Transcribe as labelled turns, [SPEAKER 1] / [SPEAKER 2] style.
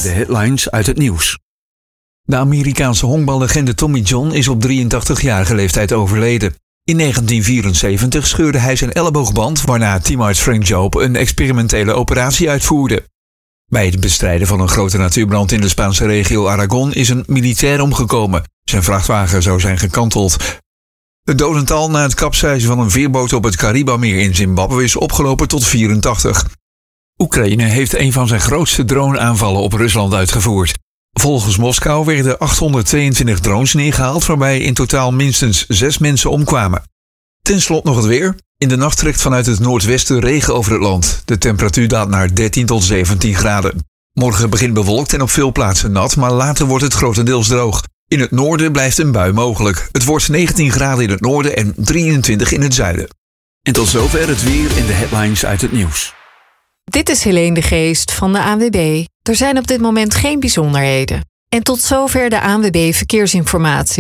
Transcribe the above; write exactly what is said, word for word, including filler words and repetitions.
[SPEAKER 1] de headlines uit het nieuws. De Amerikaanse honkballegende Tommy John is op drieëntachtigjarige leeftijd overleden. In negentien vierenzeventig scheurde hij zijn elleboogband, waarna teamarts Frank Jobe een experimentele operatie uitvoerde. Bij het bestrijden van een grote natuurbrand in de Spaanse regio Aragon is een militair omgekomen. Zijn vrachtwagen zou zijn gekanteld. Het dodental na het kapseizen van een veerboot op het Caribameer in Zimbabwe is opgelopen tot vierentachtig. Oekraïne heeft een van zijn grootste droneaanvallen op Rusland uitgevoerd. Volgens Moskou werden achthonderdtweeëntwintig drones neergehaald, waarbij in totaal minstens zes mensen omkwamen. Ten slotte nog het weer. In de nacht trekt vanuit het noordwesten regen over het land. De temperatuur daalt naar dertien tot zeventien graden. Morgen begint bewolkt en op veel plaatsen nat, maar later wordt het grotendeels droog. In het noorden blijft een bui mogelijk. Het wordt negentien graden in het noorden en drieëntwintig in het zuiden. En tot zover het weer in de headlines uit het nieuws.
[SPEAKER 2] Dit is Helene de Geest van de A N W B. Er zijn op dit moment geen bijzonderheden. En tot zover de A N W B Verkeersinformatie.